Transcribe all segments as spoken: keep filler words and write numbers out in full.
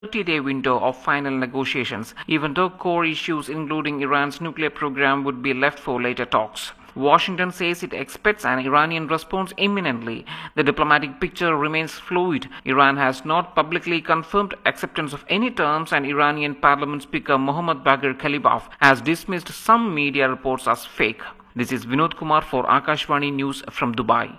thirty-day window of final negotiations, even though core issues including Iran's nuclear program would be left for later talks. Washington says it expects an Iranian response imminently. The diplomatic picture remains fluid. Iran has not publicly confirmed acceptance of any terms, and Iranian Parliament Speaker Mohammad Bagher Khalibaf has dismissed some media reports as fake. This is Vinod Kumar for Akashvani News from Dubai.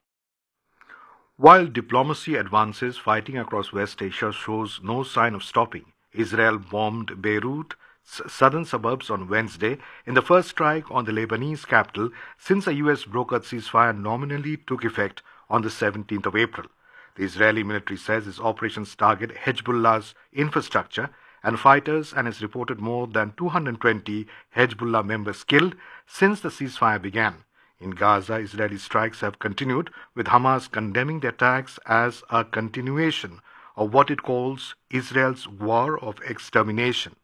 While diplomacy advances, fighting across West Asia shows no sign of stopping. Israel bombed Beirut, southern suburbs on Wednesday, in the first strike on the Lebanese capital since a U S brokered ceasefire nominally took effect on the seventeenth of April. The Israeli military says its operations target Hezbollah's infrastructure and fighters and has reported more than two hundred twenty Hezbollah members killed since the ceasefire began. In Gaza, Israeli strikes have continued, with Hamas condemning the attacks as a continuation of what it calls Israel's war of extermination.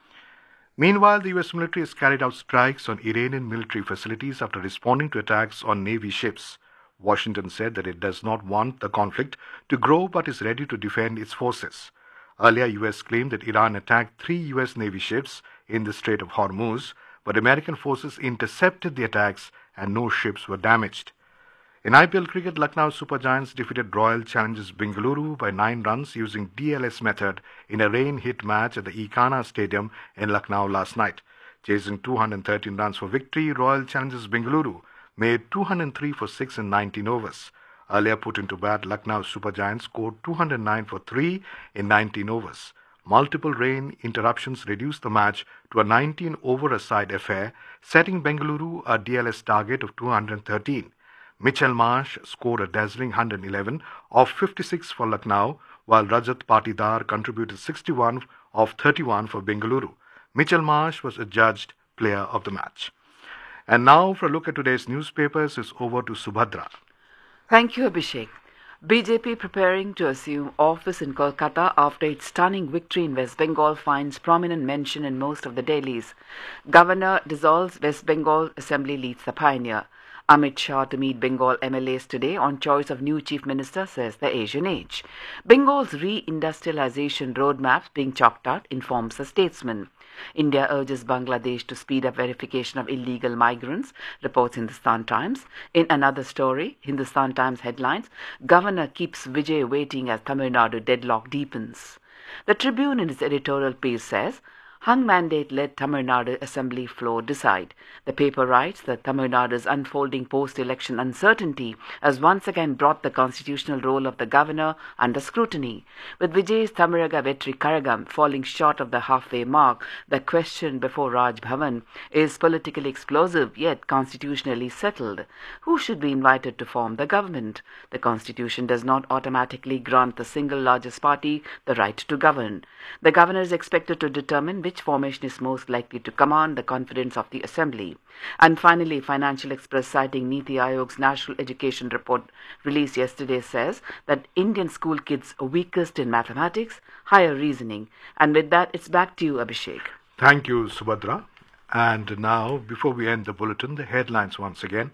Meanwhile, the U S military has carried out strikes on Iranian military facilities after responding to attacks on Navy ships. Washington said that it does not want the conflict to grow but is ready to defend its forces. Earlier, U S claimed that Iran attacked three U S Navy ships in the Strait of Hormuz, but American forces intercepted the attacks and no ships were damaged. In I P L cricket, Lucknow Super Giants defeated Royal Challengers Bengaluru by nine runs using D L S method in a rain-hit match at the Ekana Stadium in Lucknow last night. Chasing two hundred thirteen runs for victory, Royal Challengers Bengaluru made two hundred three for six in nineteen overs. Earlier put into bat, Lucknow Super Giants scored two hundred nine for three in nineteen overs. Multiple rain interruptions reduced the match to a nineteen-over-a-side affair, setting Bengaluru a D L S target of two hundred thirteen. Mitchell Marsh scored a dazzling one hundred eleven of fifty-six for Lucknow, while Rajat Patidar contributed sixty-one of thirty-one for Bengaluru. Mitchell Marsh was adjudged player of the match. And now for a look at today's newspapers is over to Subhadra. Thank you, Abhishek. B J P preparing to assume office in Kolkata after its stunning victory in West Bengal finds prominent mention in most of the dailies. Governor dissolves West Bengal Assembly, leads the pioneer. Amit Shah to meet Bengal M L As today on choice of new Chief Minister, says the Asian Age. Bengal's re-industrialization roadmap being chalked out, informs the Statesman. India urges Bangladesh to speed up verification of illegal migrants, reports Hindustan Times. In another story, Hindustan Times headlines, Governor keeps Vijay waiting as Tamil Nadu deadlock deepens. The Tribune in its editorial piece says, hung mandate let Tamil Nadu Assembly floor decide. The paper writes that Tamil Nadu's unfolding post-election uncertainty has once again brought the constitutional role of the governor under scrutiny. With Vijay's Thamiraga Vetri Karagam falling short of the halfway mark, the question before Raj Bhavan is politically explosive yet constitutionally settled. Who should be invited to form the government? The constitution does not automatically grant the single largest party the right to govern. The governor is expected to determine which formation is most likely to command the confidence of the Assembly. And finally, Financial Express, citing Niti Aayog's National Education Report released yesterday, says that Indian school kids are weakest in mathematics, higher reasoning. And with that, it's back to you, Abhishek. Thank you, Subhadra. And now, before we end the bulletin, the headlines once again.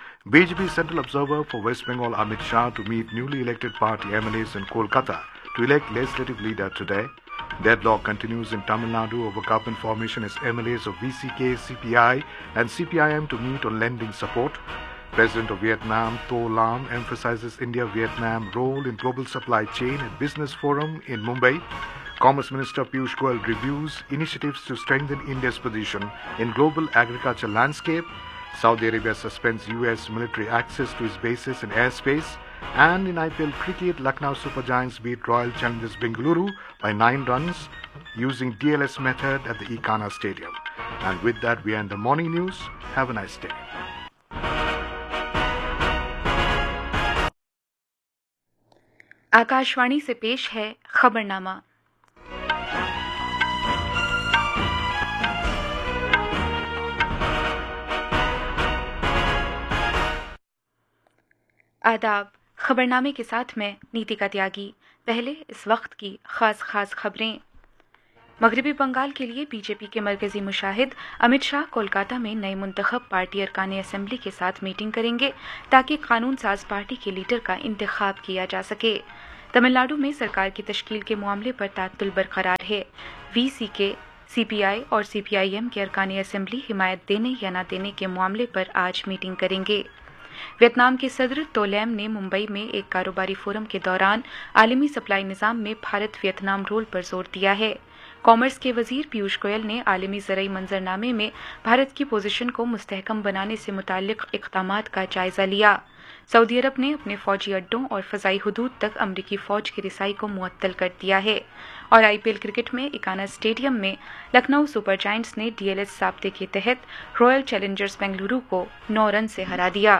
B J P Central Observer for West Bengal Amit Shah to meet newly elected party M L As in Kolkata to elect legislative leader today. Deadlock continues in Tamil Nadu over government formation as M L As of V C K, C P I and C P I M to meet on lending support. President of Vietnam, Tho Lam, emphasizes India-Vietnam role in global supply chain at Business Forum in Mumbai. Commerce Minister Piyush Goyal reviews initiatives to strengthen India's position in global agriculture landscape. Saudi Arabia suspends U S military access to its bases and airspace. And in I P L cricket, Lucknow Super Giants beat Royal Challengers Bengaluru by nine runs using D L S method at the Ekana Stadium. And with that, we end the morning news. Have a nice day. Akashvani से पेश है खबरनामा। आदाब। खबरनामे के साथ मैं नीतिका त्यागी। पहले इस वक्त की खास खास खबरें। मगरबी बंगाल के लिए बीजेपी के मरकजी मुशाहिद अमित शाह कोलकाता में नई मुंतखब पार्टी अरकान असेंबली के साथ मीटिंग करेंगे ताकि कानून साज पार्टी के लीडर का इंतखाब किया जा सके। तमिल नाडु में सरकार की तश्कील के मामले पर तात्तुल बरकरार है। वी सी के, सी पी आई और सी पी आई एम के अरकान असम्बली हिमायत देने या न देने के मामले पर आज मीटिंग करेंगे। वियतनाम के सदर तोलैम ने मुंबई में एक कारोबारी फोरम के दौरान आलमी सप्लाई निज़ाम में भारत वियतनाम रोल पर जोर दिया है। कॉमर्स के वजीर पीयूष गोयल ने आलमी ज़रई मंजरनामे में भारत की पोजीशन को मुस्तहकम बनाने से मुताल्लिक इक़दामात का जायजा लिया। सऊदी अरब ने अपने फौजी अड्डों और फ़ज़ाई हुदूद तक अमरीकी फ़ौज की रिसाई को मुअत्तल कर दिया है। और आई पी एल क्रिकेट में इकाना स्टेडियम में लखनऊ सुपर जायंट्स ने डी एल एस ज़ाब्ते के तहत रॉयल चैलेंजर्स बेंगलुरु को नौ रन से हरा दिया।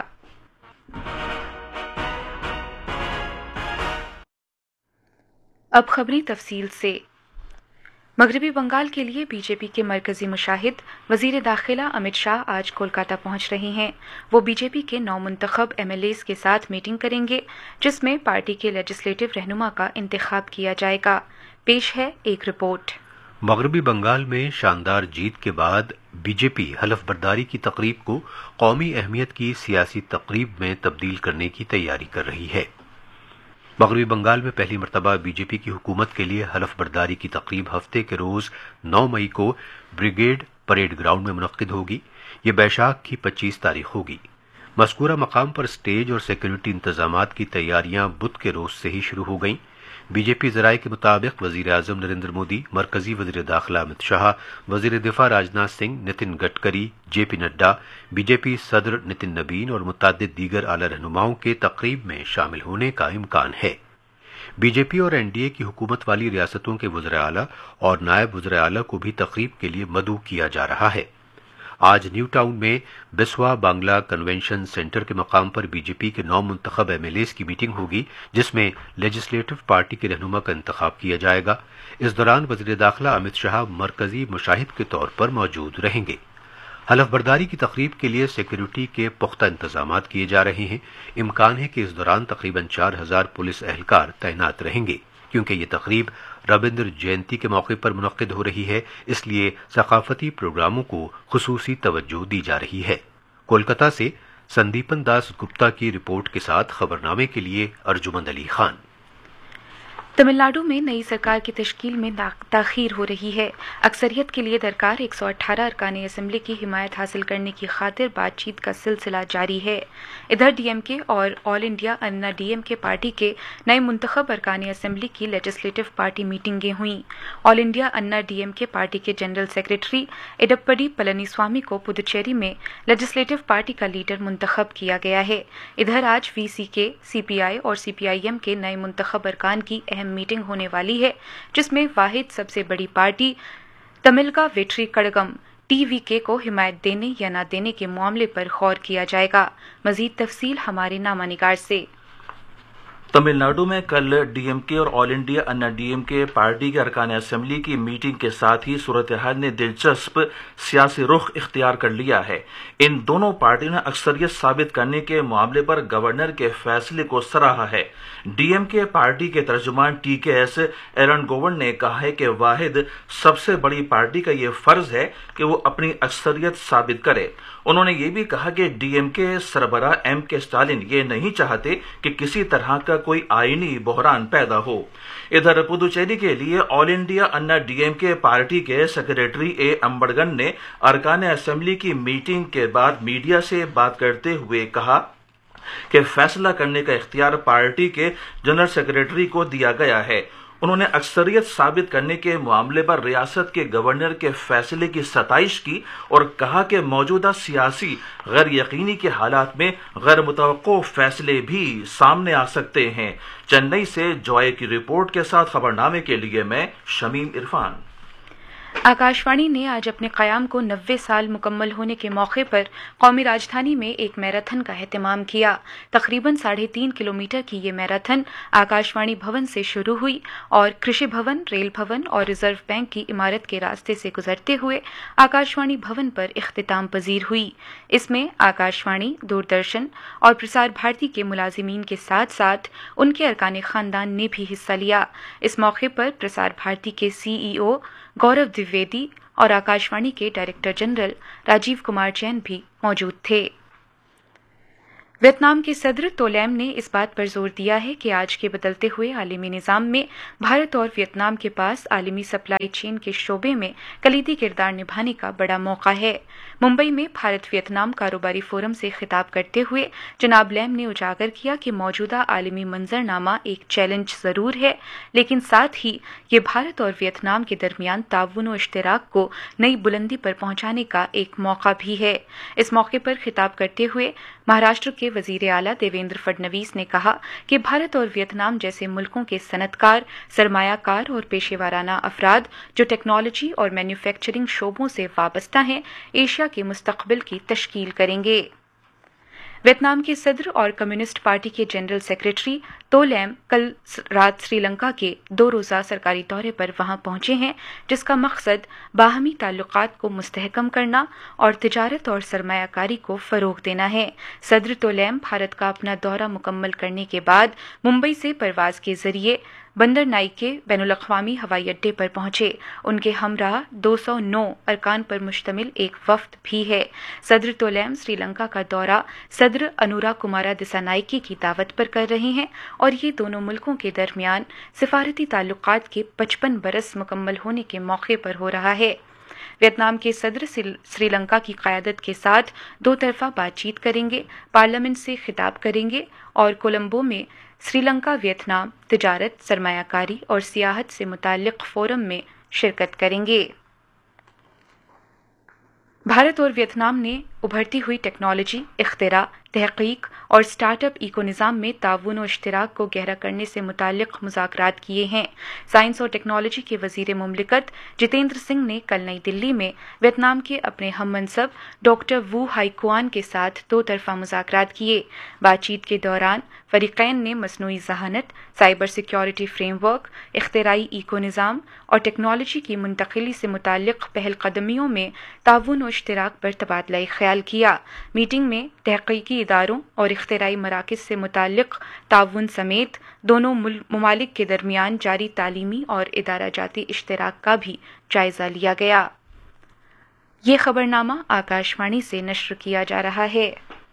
अब खबरें तफसील से। मगरबी बंगाल के लिए बीजेपी के मरकजी मुशाहिद वजीर दाखिला अमित शाह आज कोलकाता पहुंच रहे हैं। वो बीजेपी के नौ मुंतखब एम एल एज़ के साथ मीटिंग करेंगे, जिसमें पार्टी के लेजिस्लेटिव रहनुमा का इंतखाब किया जाएगा। पेश है एक रिपोर्ट। मगरबी बंगाल में शानदार जीत के बाद बीजेपी हलफ बर्दारी की तकरीब को कौमी अहमियत की सियासी तकरीब में तब्दील करने की तैयारी कर रही है। मगरबी बंगाल में पहली मरतबा बीजेपी की हुकूमत के लिए हलफ बर्दारी की तकरीब हफ्ते के रोज नौ मई को ब्रिगेड परेड ग्राउंड में मुनक्किद होगी। ये बैशाख की पच्चीस तारीख होगी। मज़कूरा मकाम पर स्टेज और सिक्योरिटी इंतजामात की तैयारियां बुध के रोज से ही शुरू हो गईं। बीजेपी ज़राए के मुताबिक वज़ीर आज़म नरेंद्र मोदी, मरकजी वज़ीर दाखिला अमित शाह, वज़ीर दिफा Rajnath Singh, Nitin Gadkari, J P Nadda, BJP सदर नितिन नबीन और मुतअद्दिद दीगर आला रहनुमाओं के तकरीब में शामिल होने का इम्कान है। बीजेपी और एन डी ए की हुकूमत वाली रियासतों के वज़ीर आला और नायब वज़ीर आला को भी तकरीब के लिए मदऊ किया जा रहा है। आज न्यू टाउन में बिस्वा बांग्ला कन्वेंशन सेंटर के मकाम पर बीजेपी के नौ मुंतखब एम एल एज़ की मीटिंग होगी, जिसमें लेजिस्लेटिव पार्टी के रहनुमा का इंतखाब किया जाएगा। इस दौरान वज़ीर दाखिला अमित शाह मरकजी मुशाहिद के तौर पर मौजूद रहेंगे। हलफ बर्दारी की तकरीब के लिए सिक्योरिटी के पुख्ता इंतजामात किए जा रहे हैं। इम्कान है कि इस दौरान तकरीबन चार हजार पुलिस एहलकार तैनात रहेंगे। क्योंकि ये तकरीब रविंद्र जयंती के मौके पर मुनक्किद हो रही है, इसलिए सकाफती प्रोग्रामों को खुसूसी तवज्जो दी जा रही है। कोलकाता से संदीपन दास गुप्ता की रिपोर्ट के साथ खबरनामे के लिए अर्जुमंद अली खान। तमिलनाडु में नई सरकार की तश्कील में ताखीर हो रही है। अक्सरियत के लिए दरकार एक सौ अठारह अरकान असम्बली की हिमायत हासिल करने की खातिर बातचीत का सिलसिला जारी है। इधर डी एम के और ऑल इंडिया अन्ना डी एम के पार्टी के नए मुंतखब अरकान असम्बली की लेजिस्लेटिव पार्टी मीटिंगें हुईं। ऑल इंडिया अन्ना डी एम के पार्टी के जनरल सेक्रेटरी एडप्पडी पलनीस्वामी को पुदुचेरी में लेजिस्लेटिव पार्टी का लीडर मुंतखब किया गया है। इधर आज वी सी के, सी पी आई और सी पी आई एम के नए मुंतखब अरकान की अहम मीटिंग होने वाली है, जिसमें वाहिद सबसे बड़ी party तमिलका Vetri Kazhagam T V के को हिमायत देने या न देने के मामले पर गौर किया जाएगा। मजीद तफसील हमारे नामानिगार से। तमिलनाडु में कल डी एम के और ऑल इंडिया अन्ना डी एम के पार्टी के अरकान असेंबली की मीटिंग के साथ ही सूरत हाल ने दिलचस्प सियासी रुख इख्तियार कर लिया है। इन दोनों पार्टियों ने अक्सरियत साबित करने के मामले पर गवर्नर के फैसले को सराहा है। डी एम के पार्टी के तर्जुमान टी के एस एलनगोवन ने कहा है कि वाहिद सबसे बड़ी पार्टी का ये फर्ज है कि वो अपनी अक्सरियत साबित करे। उन्होंने ये भी कहा कि डी एम के सरबराह एम के स्टालिन ये नहीं चाहते कि किसी तरह का कोई आईनी बहरान पैदा हो। इधर पुदुचेरी के लिए ऑल इंडिया अन्ना डी एम के पार्टी के सेक्रेटरी ए अंबड़गन ने अरकान असेंबली की मीटिंग के बाद मीडिया से बात करते हुए कहा कि फैसला करने का इख्तियार पार्टी के जनरल सेक्रेटरी को दिया गया है। उन्होंने अक्सरियत साबित करने के मामले पर रियासत के गवर्नर के फैसले की सताइश की और कहा कि मौजूदा सियासी गैर यकीनी के हालात में गैर मुतवक्को फैसले भी सामने आ सकते हैं। चेन्नई से जॉय की रिपोर्ट के साथ खबरनामे के लिए मैं शमीम इरफान। आकाशवाणी ने आज अपने क़याम को नब्बे साल मुकम्मल होने के मौके पर कौमी राजधानी में एक मैराथन का एहतमाम किया। तकरीबन साढ़े तीन किलोमीटर की ये मैराथन आकाशवाणी भवन से शुरू हुई और कृषि भवन, रेल भवन और रिजर्व बैंक की इमारत के रास्ते से गुजरते हुए आकाशवाणी भवन पर इख्तिताम पजीर हुई। इसमें आकाशवाणी, दूरदर्शन और प्रसार भारती के मुलाजिमीन के साथ साथ उनके अरकान खानदान ने भी हिस्सा लिया। इस मौके पर प्रसार भारती के सी ई ओ गौरव द्विवेदी और आकाशवाणी के डायरेक्टर जनरल राजीव कुमार जैन भी मौजूद थे। वियतनाम के सदर तोलैम ने इस बात पर जोर दिया है कि आज के बदलते हुए आलमी निज़ाम में भारत और वियतनाम के पास आलमी सप्लाई चेन के शोबे में कलीदी किरदार निभाने का बड़ा मौका है। मुंबई में भारत वियतनाम कारोबारी फोरम से खिताब करते हुए जनाब लैम ने उजागर किया कि मौजूदा आलमी मंजरनामा एक चैलेंज जरूर है, लेकिन साथ ही ये भारत और वियतनाम के दरमियान ताउन और इश्तराक को नई बुलंदी पर पहुंचाने का एक मौका भी है। इस मौके पर खिताब करते हुए महाराष्ट्र के वजीर आला देवेंद्र फडणवीस ने कहा कि भारत और वियतनाम जैसे मुल्कों के सनतकार, सरमायाकार और पेशेवराना अफराद जो टेक्नोलॉजी और मैन्युफैक्चरिंग शोबों से वाबस्ता हैं, एशिया के मुस्तकबिल की तश्कील करेंगे। वियतनाम के सदर और कम्युनिस्ट पार्टी के जनरल सेक्रेटरी तो लैम कल रात श्रीलंका के दो रोज़ा सरकारी दौरे पर वहां पहुंचे हैं, जिसका मकसद बाहमी ताल्लुकात को मुस्तहकम करना और तिजारत और सरमायाकारी को फरोग देना है। सदर तो लैम भारत का अपना दौरा मुकम्मल करने के बाद मुंबई से परवाज के जरिए बंदर नाइक के बैनुल-अक़वामी हवाई अड्डे पर पहुंचे। उनके हमराह दो सौ नौ अरकान पर मुश्तमिल एक वफ्द भी है। सदर तोलैम श्रीलंका का दौरा सदर अनुरा कुमारा दिसानाइकी की दावत पर कर रहे हैं और ये दोनों मुल्कों के दरमियान सिफारती ताल्लुकात के पचपन बरस मुकम्मल होने के मौके पर हो रहा है। वियतनाम के सदर श्रीलंका की क़यादत के साथ दो तरफा बातचीत करेंगे, पार्लियामेंट से खिताब करेंगे और कोलंबो में श्रीलंका वियतनाम तिजारत, सरमायाकारी और सियाहत से मुताल्लिक फोरम में शिरकत करेंगे। भारत और वियतनाम ने उभरती हुई टेक्नोलॉजी, इख्तिरा, तहकीक और स्टार्टअप इको निज़ाम में ताउन और इश्तराक को गहरा करने से मुताल्लिक मुज़ाकरात किए हैं। साइंस और टेक्नोलॉजी के वजीर मुमलिकत जितेंद्र सिंह ने कल नई दिल्ली में वियतनाम के अपने हम मनसब डॉक्टर वू हाईकुआन के साथ दो तरफा मुज़ाकरात किए। बातचीत के दौरान फरीकैन ने मसनूई ज़हानत, साइबर सिक्योरिटी फ्रेमवर्क, इख्तिराई इको निज़ाम और टेक्नोलॉजी की मुंतकिली से मुताल्लिक पहलकदमियों में ताउन और इश्तराक पर तबादला ख्याल किया। मीटिंग में तहकीकी इदारों और इख्तिराई मराकज़ से मुताल्लिक ताउन समेत दोनों ममालिक के दरमियान जारी तालीमी और इदारा जाती इश्तराक का भी जायजा लिया गया। ये खबरनामा आकाशवाणी से नश्र किया जा रहा है।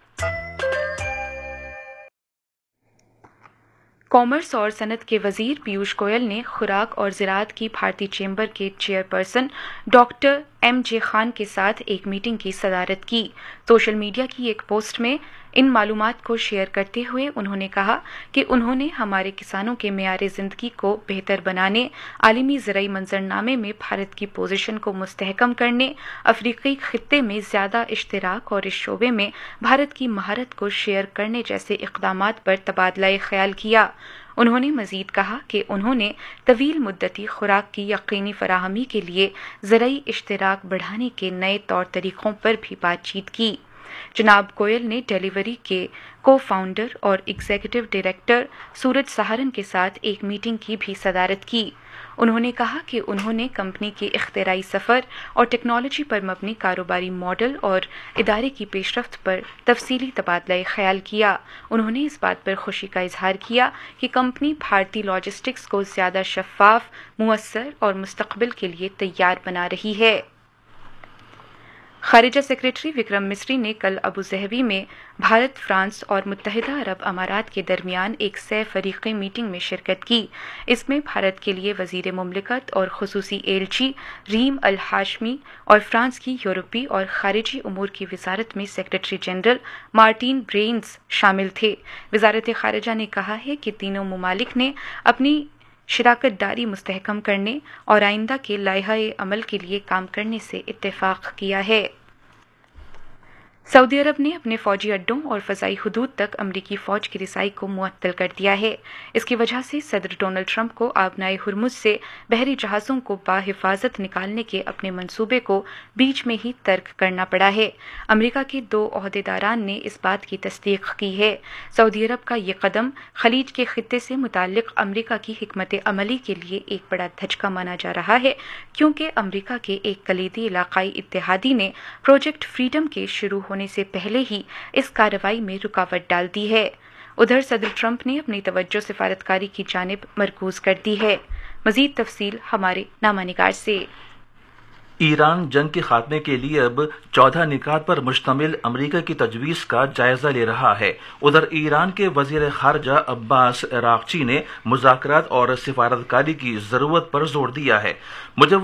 कॉमर्स और सनत के वजीर पीयूष गोयल ने खुराक और ज़राअत की भारतीय चैम्बर के चेयरपर्सन डॉक्टर एम जे खान के साथ एक मीटिंग की सदारत की। सोशल मीडिया की एक पोस्ट में इन मालूमात को शेयर करते हुए उन्होंने कहा कि उन्होंने हमारे किसानों के मेयारे ज़िंदगी को बेहतर बनाने, आलमी ज़राई मंजरनामे में भारत की पोजीशन को मुस्तहकम करने, अफ्रीकी खित्ते में ज़्यादा इश्तराक और इस शोबे में भारत की महारत को शेयर करने जैसे इक़दामात पर तबादला ख्याल किया। उन्होंने मजीद कहा कि उन्होंने तवील मुद्दती खुराक की यकीनी फराहमी के लिए ज़राई इश्तराक बढ़ाने के नए तौर तरीक़ों पर भी बातचीत की। जनाब गोयल ने डिलीवरी के को फाउंडर और एग्जीक्यूटिव डायरेक्टर सूरज सहारन के साथ एक मीटिंग की भी सदारत की। उन्होंने कहा कि उन्होंने कंपनी के इख्तिराई सफ़र और टेक्नोलॉजी पर मबनी कारोबारी मॉडल और इदारे की पेशरफ्त पर तफसीली तबादला ख्याल किया। उन्होंने इस बात पर खुशी का इजहार किया कि कंपनी भारतीय लॉजिस्टिक्स को ज़्यादा शफाफ, मुअस्सर और मुस्तकबिल के लिए तैयार बना रही है। खारिजा सेक्रेटरी विक्रम मिस्री ने कल अबू ज़हबी में भारत, फ्रांस और मुत्तहिदा अरब अमारात के दरमियान एक सै फरीक़ी मीटिंग में शिरकत की। इसमें भारत के लिए वजीर मुमलिकत और खुसूसी एलची रीम अल हाशमी और फ्रांस की यूरोपी और खारिजी उमूर की वजारत में सेक्रेटरी जनरल मार्टिन ब्रेन्स शामिल थे। वजारत खारिजा ने कहा है कि तीनों ममालिक ने अपनी शराकत दारी मुस्तहकम करने और आइंदा के लाइहा अमल के लिए काम करने से इत्तेफाक किया है। सऊदी अरब ने अपने फौजी अड्डों और फ़ज़ाई हुदूद तक अमरीकी फ़ौज की रिसाई को मुअत्तल कर दिया है। इसकी वजह से सदर डोनाल्ड ट्रंप को आबनाए हुर्मुज़ से बहरी जहाज़ों को बाहिफाजत निकालने के अपने मंसूबे को बीच में ही तर्क करना पड़ा है। अमरीका के दो ओहदेदारान ने इस बात की तस्दीक की है। सऊदी अरब का ये कदम खलीज के खित्ते से मुताल्लिक अमरीका की हिकमत अमली के लिए एक बड़ा धचका माना जा रहा है, क्योंकि अमरीका के एक कलीदी इलाकाई इत्तेहादी ने प्रोजेक्ट फ्रीडम के शुरू होने से पहले ही इस कार्रवाई में रुकावट डाल दी है। उधर सदर ट्रंप ने अपनी तवज्जो सिफारतकारी की जानिब मरकूज कर दी है। मजीद तफसील हमारे नामानिगार से। ایران جنگ کے خاتمے کے لیے اب چودہ نکات پر مشتمل امریکہ کی تجویز کا جائزہ لے رہا ہے۔ ادھر ایران کے وزیر خارجہ عباس عراقچی نے مذاکرات اور سفارتکاری کی ضرورت پر زور دیا ہے۔